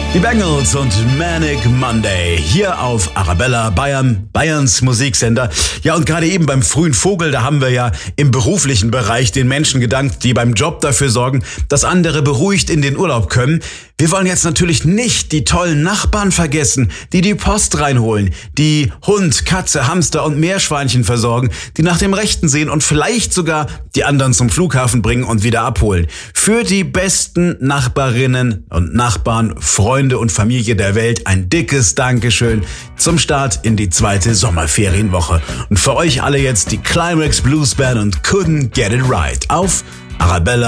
Die Bangles und Manic Monday hier auf Arabella Bayern, Bayerns Musiksender. Ja, und gerade eben beim frühen Vogel, da haben wir ja im beruflichen Bereich den Menschen gedankt, die beim Job dafür sorgen, dass andere beruhigt in den Urlaub können. Wir wollen jetzt natürlich nicht die tollen Nachbarn vergessen, die die Post reinholen, die Hund, Katze, Hamster und Meerschweinchen versorgen, die nach dem Rechten sehen und vielleicht sogar die anderen zum Flughafen bringen und wieder abholen. Für die besten Nachbarinnen und Nachbarn, Freunde und Familie der Welt ein dickes Dankeschön zum Start in die zweite Sommerferienwoche. Und für euch alle jetzt die Climax Blues Band und Couldn't Get It Right auf Arabella